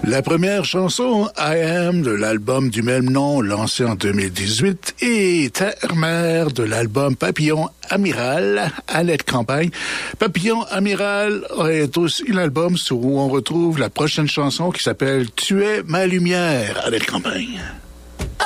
La première chanson, I Am, de l'album du même nom, lancé en 2018, et Terre-Mère de l'album Papillon Amiral, Annette Campagne. Papillon Amiral est aussi l'album où on retrouve la prochaine chanson qui s'appelle Tu es ma lumière, Annette Campagne.